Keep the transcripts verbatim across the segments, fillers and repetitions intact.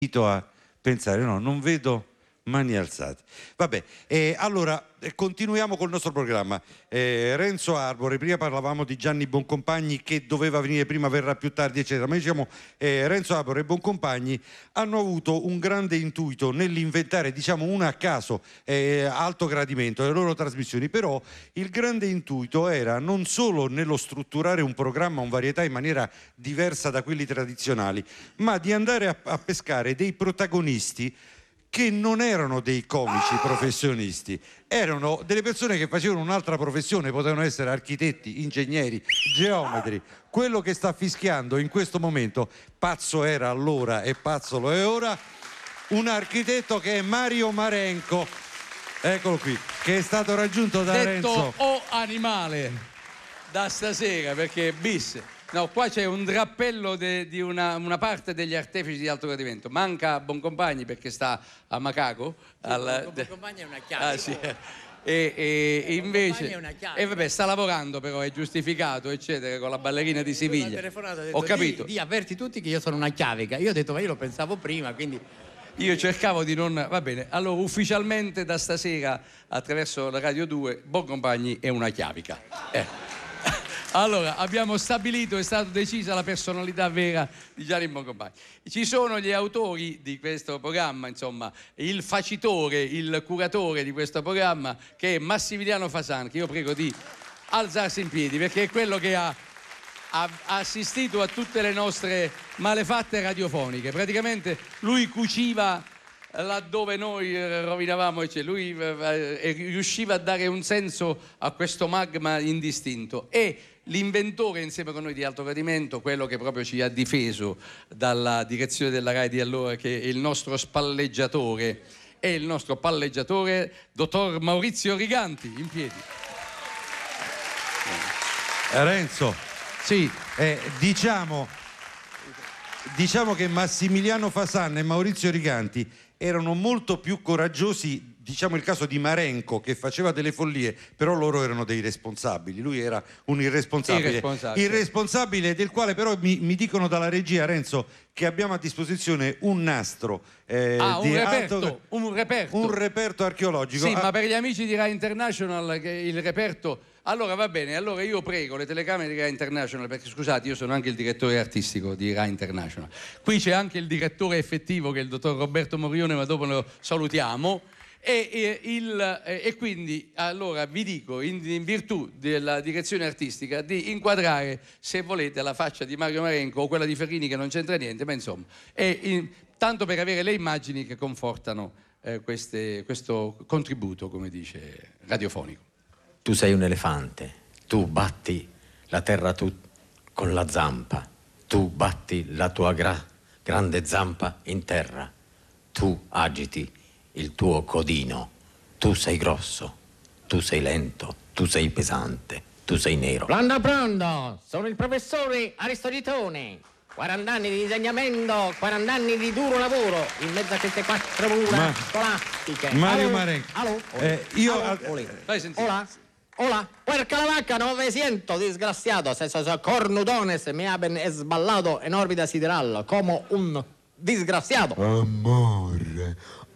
a pensare, no, non vedo mani alzate. Vabbè, eh, allora eh, continuiamo col nostro programma. Eh, Renzo Arbore, prima parlavamo di Gianni Boncompagni che doveva venire prima, verrà più tardi, eccetera. Ma diciamo, eh, Renzo Arbore e Boncompagni hanno avuto un grande intuito nell'inventare, diciamo, una a caso, eh, alto gradimento, le loro trasmissioni. Però il grande intuito era non solo nello strutturare un programma, un varietà in maniera diversa da quelli tradizionali, ma di andare a, a pescare dei protagonisti che non erano dei comici professionisti, erano delle persone che facevano un'altra professione, potevano essere architetti, ingegneri, geometri. Quello che sta fischiando in questo momento, pazzo era allora e pazzo lo è ora, un architetto che è Mario Marenco, eccolo qui, che è stato raggiunto da Detto Renzo. O animale da stasera, perché bis. No, qua c'è un drappello de, di una, una parte degli artefici di alto gradimento. Manca Boncompagni perché sta a Macaco. Sì, al, Boncompagni è una chiave. Ah, sì. E, e, e invece e vabbè, sta lavorando, però è giustificato, eccetera, con la ballerina di Siviglia. Ho, detto, ho capito. Di, di avverti tutti che io sono una chiavica. Io ho detto, ma io lo pensavo prima, quindi. Io cercavo di non... Va bene, allora ufficialmente da stasera attraverso la Radio due Boncompagni è una chiavica. Eh. Allora, abbiamo stabilito, è stata decisa la personalità vera di Gianni Boncompagni. Ci sono gli autori di questo programma, insomma, il facitore, il curatore di questo programma, che è Massimiliano Fasan, che io prego di alzarsi in piedi, perché è quello che ha, ha assistito a tutte le nostre malefatte radiofoniche. Praticamente lui cuciva laddove noi rovinavamo, cioè lui eh, riusciva a dare un senso a questo magma indistinto. E l'inventore insieme con noi di alto gradimento, quello che proprio ci ha difeso dalla direzione della Rai di allora, che è il nostro spalleggiatore, è il nostro palleggiatore, dottor Maurizio Riganti, in piedi. Renzo, sì, eh, diciamo, diciamo che Massimiliano Fasan e Maurizio Riganti erano molto più coraggiosi. Diciamo il caso di Marenco, che faceva delle follie, però loro erano dei responsabili, lui era un irresponsabile, irresponsabile, irresponsabile del quale però mi, mi dicono dalla regia, Renzo, che abbiamo a disposizione un nastro eh, ah, un, di reperto, alto, un reperto un reperto archeologico. Sì, ah. ma per gli amici di Rai International che il reperto... Allora va bene, allora io prego le telecamere di Rai International, perché scusate, io sono anche il direttore artistico di Rai International. Qui c'è anche il direttore effettivo che è il dottor Roberto Morione, ma dopo lo salutiamo. E, e, il, e quindi allora vi dico, in, in virtù della direzione artistica, di inquadrare, se volete, la faccia di Mario Marenco o quella di Ferrini, che non c'entra niente, ma insomma, è in, tanto per avere le immagini che confortano eh, queste, questo contributo, come dice, radiofonico. Tu sei un elefante, tu batti la terra tu con la zampa, tu batti la tua gra- grande zampa in terra, tu agiti il tuo codino, tu sei grosso, tu sei lento, tu sei pesante, tu sei nero. Pronto, pronto, sono il professore Aristogitone. quaranta anni di insegnamento, quaranta anni di duro lavoro in mezzo a queste quattro mura Ma... scolastiche. Mario Allo? Marenco. Allo? Eh, io... Allo? Fai sentire. Hola? Hola? Puerca la vacca, non vi sento, disgraziato. Se sono cornudones mi haben sballato in orbita siderale come un disgraziato. Amore,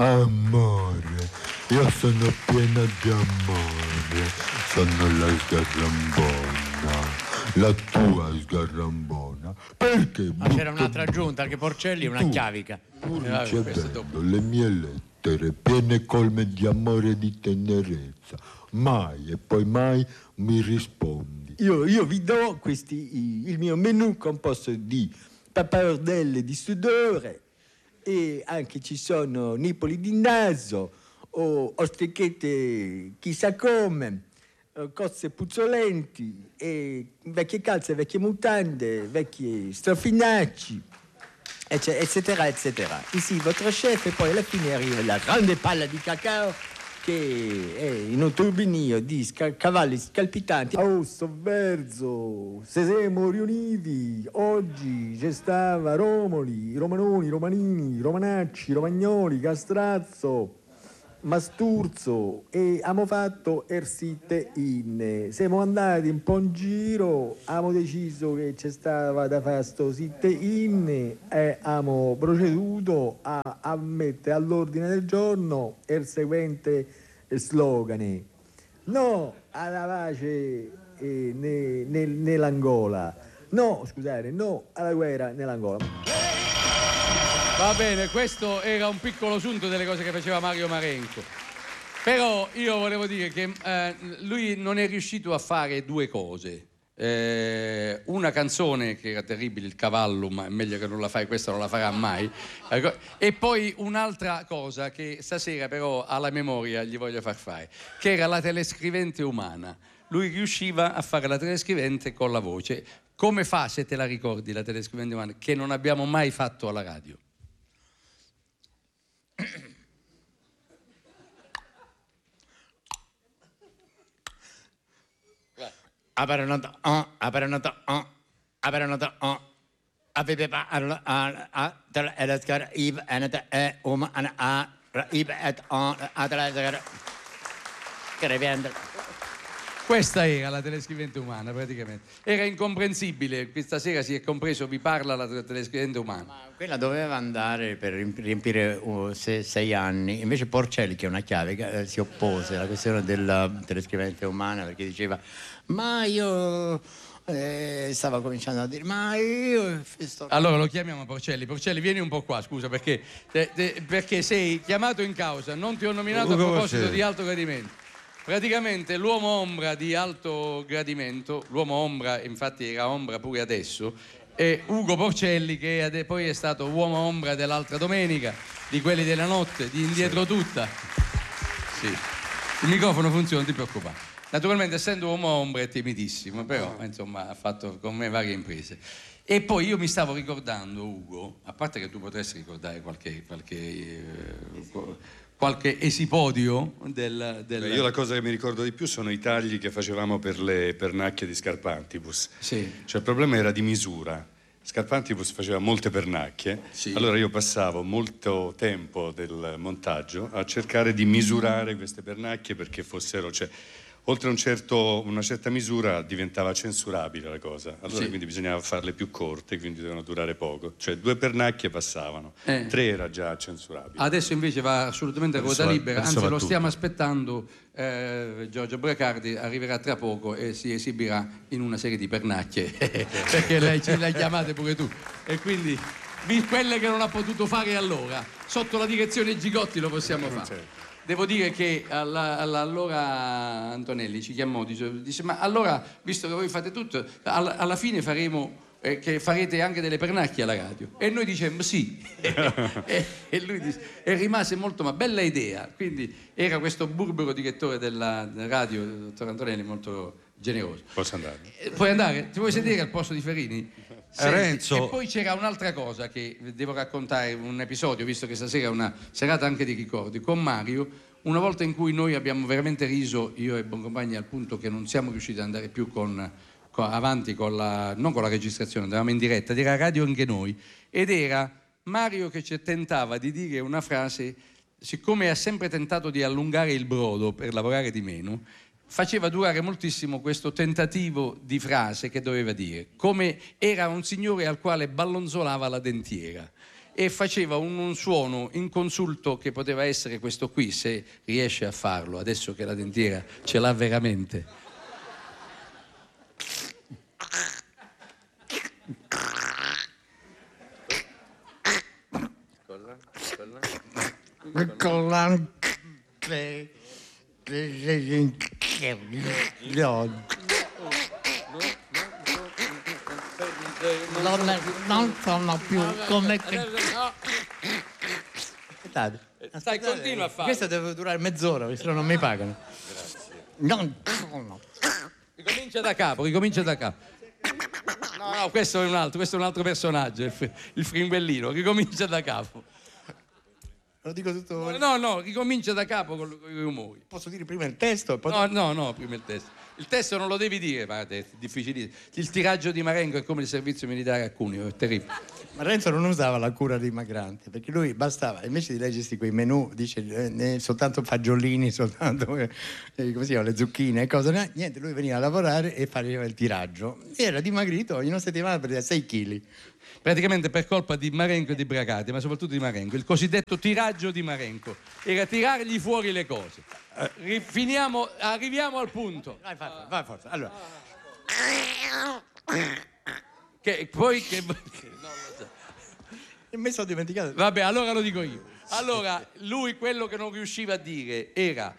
amore, io sono piena di amore, sono la sgarrambona, la tua sgarrambona. Perché? Ma c'era un'altra aggiunta, anche Porcelli, una tu, chiavica. Tu ricevendo le mie lettere piene colme di amore e di tenerezza, mai e poi mai mi rispondi. Io, io vi do questi, il mio menù composto di pappardelle di sudore, e anche ci sono nipoli di naso o ostrichette chissà come, cozze puzzolenti e vecchie calze, vecchie mutande, vecchi strofinacci, eccetera eccetera. E sì, vostro chef, e poi alla fine arriva la grande palla di cacao che è in un turbinio di sca- cavalli scalpitanti. Oh, Sovverzo, se siamo riuniti oggi c'è stava Romoli, Romanoni, Romanini, Romanacci, Romagnoli, Castrazzo, Masturzo e abbiamo fatto il sit in. Siamo andati un po' in giro, abbiamo deciso che c'è stava da fare sto sit in e abbiamo proceduto a, a mettere all'ordine del giorno il seguente slogan: no alla pace eh, ne, ne, nell'Angola, no scusate, no alla guerra nell'Angola. Va bene, questo era un piccolo sunto delle cose che faceva Mario Marenco. Però io volevo dire che eh, lui non è riuscito a fare due cose. Eh, una canzone che era terribile, il cavallo, ma è meglio che non la fai, questa non la farà mai. E poi un'altra cosa che stasera però alla memoria gli voglio far fare, che era la telescrivente umana. Lui riusciva a fare la telescrivente con la voce. Come fa, se te la ricordi, la telescrivente umana, che non abbiamo mai fatto alla radio? Aperonata, oh, aperonata, oh, aperonata, oh. Avete parlato a la scara Iv anata e um ana a Iv et on a la scara che rivende. Questa era la telescrivente umana, praticamente. Era incomprensibile, questa sera si è compreso, vi parla la telescrivente umana. Ma quella doveva andare per riempire uh, se, sei anni, invece Porcelli, che è una chiave, eh, si oppose alla questione della telescrivente umana perché diceva ma io... Eh, stava cominciando a dire ma io sto... Allora lo chiamiamo Porcelli. Porcelli, vieni un po' qua, scusa, perché, te, te, perché sei chiamato in causa. Non ti ho nominato a proposito di alto gradimento. Praticamente l'uomo ombra di alto gradimento, l'uomo ombra, infatti era ombra pure adesso, è Ugo Porcelli, che poi è stato uomo ombra dell'altra domenica, di quelli della notte, di Indietro Tutta. Sì. Il microfono funziona, non ti preoccupare. Naturalmente, essendo uomo ombra è timidissimo, però insomma ha fatto con me varie imprese. E poi io mi stavo ricordando, Ugo, a parte che tu potresti ricordare qualche, qualche, eh, qualche esipodio del, del... Beh, io la cosa che mi ricordo di più sono i tagli che facevamo per le pernacchie di Scarpantibus. Sì. Cioè il problema era di misura. Scarpantibus faceva molte pernacchie, sì. Allora io passavo molto tempo del montaggio a cercare di misurare queste pernacchie perché fossero... Cioè, oltre un certo, una certa misura diventava censurabile la cosa, allora sì. Quindi bisognava farle più corte, quindi dovevano durare poco, cioè due pernacchie passavano, eh. tre era già censurabile. Adesso invece va assolutamente a ruota libera, anzi lo tutto. stiamo aspettando, eh, Giorgio Bracardi arriverà tra poco e si esibirà in una serie di pernacchie, perché lei ce le hai chiamate pure tu, e quindi quelle che non ha potuto fare allora, sotto la direzione Gigotti lo possiamo fare. Certo. Devo dire che alla, alla, allora Antonelli ci chiamò, dice, dice ma allora, visto che voi fate tutto, alla, alla fine faremo, eh, che farete anche delle pernacchie alla radio. E noi dicemmo sì. e, e lui dice, e rimase molto, ma bella idea. Quindi era questo burbero direttore della radio, il dottor Antonelli, molto generoso. Posso andare? Eh, puoi andare? Ti vuoi sedere al posto di Ferini? Senti, Renzo. E poi c'era un'altra cosa che devo raccontare, un episodio, visto che stasera è una serata anche di ricordi, con Mario, una volta in cui noi abbiamo veramente riso, io e Boncompagni, al punto che non siamo riusciti ad andare più con, con, avanti con la, non con la registrazione, andavamo in diretta, ed era radio anche noi, ed era Mario che ci tentava di dire una frase, siccome ha sempre tentato di allungare il brodo per lavorare di meno, faceva durare moltissimo questo tentativo di frase che doveva dire, come era un signore al quale ballonzolava la dentiera e faceva un, un suono inconsulto che poteva essere questo qui, se riesce a farlo adesso che la dentiera ce l'ha veramente. Non, non sono più come che... Aspettate, Stai, continua a fare. Questo deve durare mezz'ora, perché se no non mi pagano. Non sono. Ricomincia da capo, ricomincia da capo. No, no, questo è un altro, questo è un altro personaggio, il, il fringuellino, ricomincia da capo. Lo dico tutto. No, no, ricomincia da capo con, con i rumori. Posso dire prima il testo? Poi... No, no, no, prima il testo. Il testo non lo devi dire, guarda, è difficilissimo. Il tiraggio di Marengo è come il servizio militare a Cuneo, è terribile. Ma Renzo non usava la cura dimagrante, perché lui bastava, invece di leggersi quei menù, dice eh, soltanto fagiolini, soltanto eh, come si chiama, le zucchine e cose, niente, lui veniva a lavorare e faceva il tiraggio. Era dimagrito, in una settimana perdeva sei chili. Praticamente per colpa di Marengo e di Bracati, ma soprattutto di Marengo, il cosiddetto tiraggio di Marengo era tirargli fuori le cose. Eh, finiamo, arriviamo al punto. Vai, forza, vai, forza. Allora. Che poi che non lo so. E mi sono dimenticato. Vabbè, allora lo dico io. Allora, lui quello che non riusciva a dire era: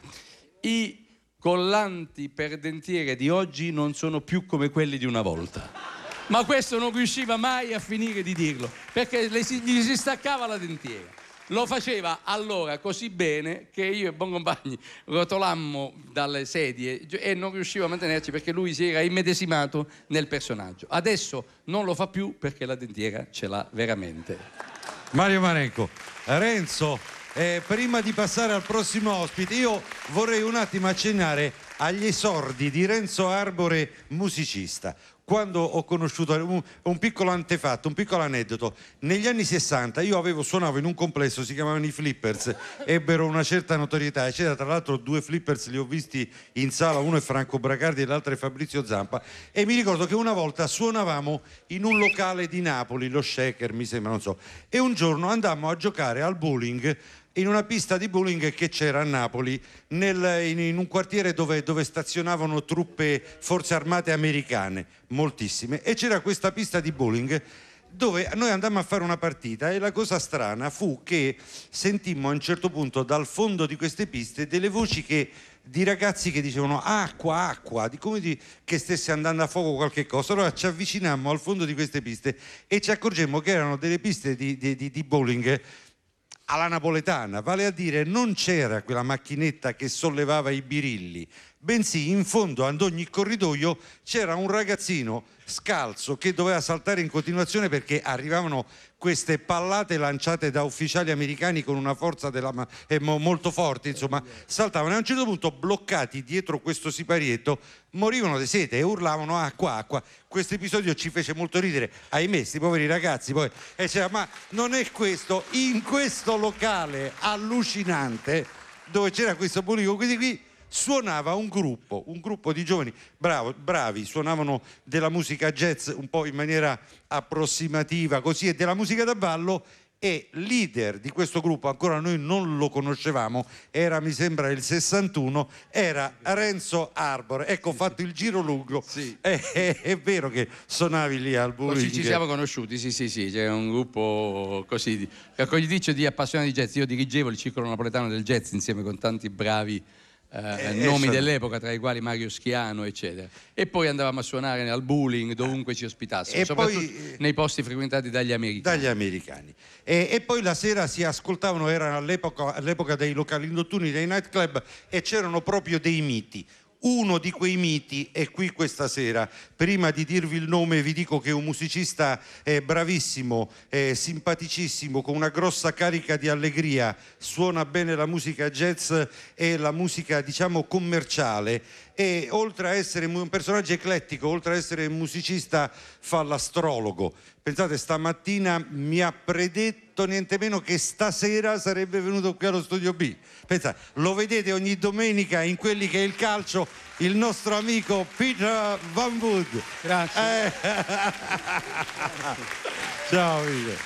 i collanti per dentiere di oggi non sono più come quelli di una volta. Ma questo non riusciva mai a finire di dirlo, perché le si, gli si staccava la dentiera. Lo faceva allora così bene che io e Boncompagni rotolammo dalle sedie e non riuscivo a mantenerci perché lui si era immedesimato nel personaggio. Adesso non lo fa più perché la dentiera ce l'ha veramente. Mario Marengo. Renzo, eh, prima di passare al prossimo ospite, io vorrei un attimo accennare agli esordi di Renzo Arbore, musicista. Quando ho conosciuto un, un piccolo antefatto, un piccolo aneddoto, negli anni sessanta io avevo suonavo in un complesso, si chiamavano i Flippers, ebbero una certa notorietà, eccetera. Tra l'altro due Flippers li ho visti in sala, uno è Franco Bracardi e l'altro è Fabrizio Zampa, e mi ricordo che una volta suonavamo in un locale di Napoli, lo Shaker mi sembra, non so, e un giorno andammo a giocare al bowling in una pista di bowling che c'era a Napoli, nel, in, in un quartiere dove, dove stazionavano truppe forze armate americane, moltissime, e c'era questa pista di bowling dove noi andammo a fare una partita, e la cosa strana fu che sentimmo a un certo punto dal fondo di queste piste delle voci che, di ragazzi che dicevano acqua, acqua, di come di, che stesse andando a fuoco qualche cosa. Allora ci avvicinammo al fondo di queste piste e ci accorgemmo che erano delle piste di, di, di, di bowling alla napoletana, vale a dire non c'era quella macchinetta che sollevava i birilli, bensì in fondo ad ogni corridoio c'era un ragazzino scalzo che doveva saltare in continuazione perché arrivavano queste pallate lanciate da ufficiali americani con una forza della ma- eh, mo- molto forte, insomma, saltavano e a un certo punto, bloccati dietro questo siparietto, morivano di sete e urlavano acqua, acqua. Questo episodio ci fece molto ridere, ahimè, sti poveri ragazzi poi, e cioè, ma non è questo, in questo locale allucinante dove c'era questo pubblico, quindi qui suonava un gruppo, un gruppo di giovani bravo, bravi, suonavano della musica jazz un po' in maniera approssimativa così, e della musica da ballo, e leader di questo gruppo, ancora noi non lo conoscevamo, era mi sembra il sessantuno, era Renzo Arbore. Ecco, ho fatto il giro lungo, sì. è, è, è vero che suonavi lì al bowling? Ci, ci siamo conosciuti, sì sì sì, c'era un gruppo così di, raccogliticcio di appassionati di jazz. Io dirigevo il circolo napoletano del jazz insieme con tanti bravi Eh, eh, nomi dell'epoca, tra i quali Mario Schiano, eccetera, e poi andavamo a suonare al bowling dovunque ci ospitassero, e soprattutto poi, nei posti frequentati dagli americani. Dagli americani. E, e poi la sera si ascoltavano, era all'epoca, all'epoca dei locali notturni, dei nightclub, e c'erano proprio dei miti. Uno di quei miti è qui questa sera. Prima di dirvi il nome vi dico che è un musicista eh, bravissimo, eh, simpaticissimo, con una grossa carica di allegria, suona bene la musica jazz e la musica diciamo commerciale, e oltre a essere un personaggio eclettico, oltre a essere musicista, fa l'astrologo. Pensate, stamattina mi ha predetto niente meno che stasera sarebbe venuto qui allo Studio B. Pensate, lo vedete ogni domenica in quelli che è il calcio, il nostro amico Peter Van Wood. Grazie. Eh. Ciao Peter.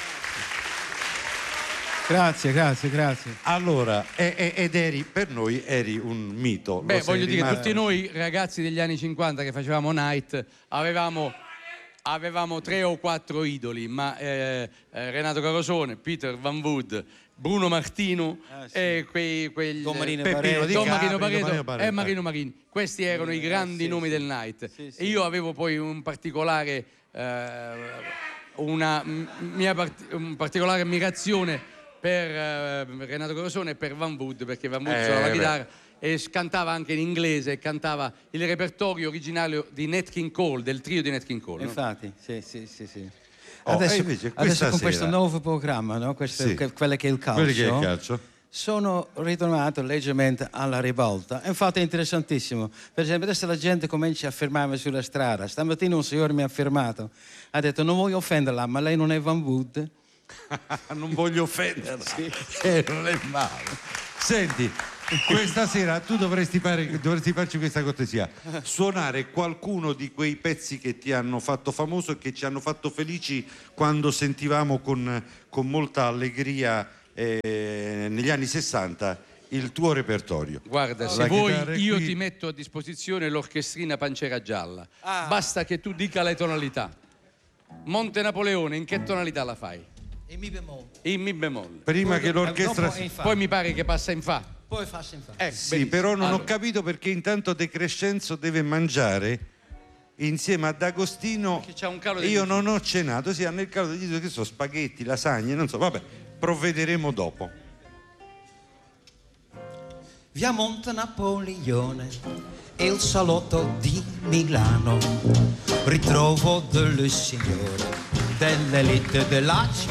Grazie, grazie, grazie. Allora, e, e, ed eri, per noi eri un mito. Beh, Lo voglio dire, rimasto. tutti noi ragazzi degli anni cinquanta che facevamo night avevamo, avevamo tre o quattro idoli, ma eh, eh, Renato Carosone, Peter Van Wood, Bruno Martino, ah, sì. e quei, quegli, Don Marino eh, Pareto. Don Marino Capri, Pareto Marino Pareto. e Marino Marini. Questi erano Eh, i grandi sì, nomi sì. del night. Sì, sì. E io avevo poi un particolare, eh, una mia part- un particolare ammirazione per uh, Renato Carosone e per Van Wood, perché Van Wood Eh, suonava la beh. chitarra e cantava anche in inglese, cantava il repertorio originario di Nat King Cole, del trio di Nat King Cole. No? Infatti, sì, sì, sì, sì. Oh, adesso, e invece adesso questa con sera- questo nuovo programma, no? Questo, Sì. che, quello che è il calcio, Quello che è il calcio. sono ritornato leggermente alla ribalta. Infatti è interessantissimo. Per esempio, adesso la gente comincia a fermarmi sulla strada. Stamattina un signore mi ha fermato, ha detto: non voglio offenderla, ma lei non è Van Wood? Non voglio offenderla. Eh, non è male. Senti, questa sera tu dovresti, fare, dovresti farci questa cortesia: suonare qualcuno di quei pezzi che ti hanno fatto famoso e che ci hanno fatto felici quando sentivamo con, con molta allegria eh, negli anni sessanta il tuo repertorio. Guarda, se La vuoi chitarra è io qui. ti metto a disposizione l'orchestrina Pancera Gialla. Ah. Basta che tu dica le tonalità. Monte Napoleone, in che tonalità la fai? In mi bemolle. In mi bemolle. Prima Poi che dopo- l'orchestra... dopo è in fa. Poi mi pare che passa in fa. Poi fa sempre. Eh, Sì, benissimo. però non ho Allora, capito perché intanto De Crescenzo deve mangiare insieme ad Agostino. Perché c'ha un calo di Io glutine. non ho cenato, sì, hanno il calo degli che so, spaghetti, lasagne, non so, vabbè, provvederemo dopo. Via Monte Napoleone e il salotto di Milano, ritrovo dello signore dell'elite della città.